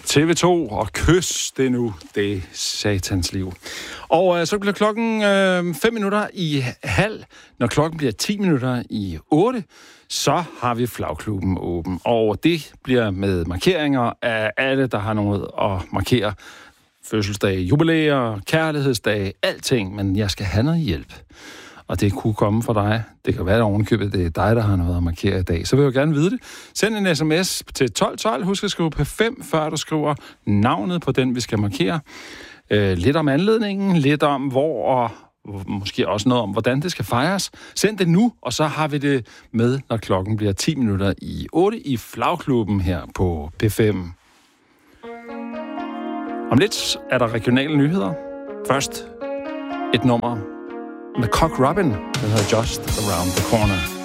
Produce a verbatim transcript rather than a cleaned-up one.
T V to og kys det nu, det satans liv. Og øh, så bliver klokken øh, fem minutter i halv. Når klokken bliver ti minutter i otte, så har vi Flagklubben åben. Og det bliver med markeringer af alle, der har noget at markere. Fødselsdag, jubilæer, kærlighedsdag, alting. Men jeg skal have noget hjælp. Og det kunne komme fra dig. Det kan være, at ovenkøbet det er dig, der har noget at markere i dag. Så vil jeg gerne vide det. Send en sms til tolv tolv. Husk at skrive P fem, før du skriver navnet på den, vi skal markere. Øh, lidt om anledningen, lidt om hvor, og måske også noget om, hvordan det skal fejres. Send det nu, og så har vi det med, når klokken bliver ti minutter i otte i Flagklubben her på P fem. Om lidt er der regionale nyheder. Først et nummer med Cock Robin, den hedder Just Around the Corner.